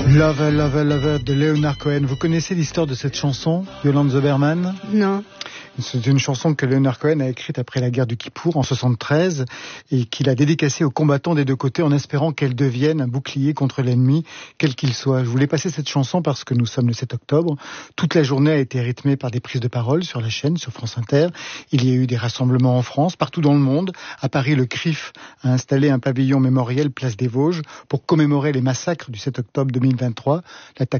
Lover, Lover, Lover de Leonard Cohen. Vous connaissez l'histoire de cette chanson, Yolande Zoberman? Non. C'est une chanson que Leonard Cohen a écrite après la guerre du Kippour en 73 et qu'il a dédicacée aux combattants des deux côtés en espérant qu'elle devienne un bouclier contre l'ennemi, quel qu'il soit. Je voulais passer cette chanson parce que nous sommes le 7 octobre. Toute la journée a été rythmée par des prises de parole sur la chaîne, sur France Inter. Il y a eu des rassemblements en France, partout dans le monde. À Paris, le CRIF a installé un pavillon mémoriel place des Vosges pour commémorer les massacres du 7 octobre 2023, l'attaque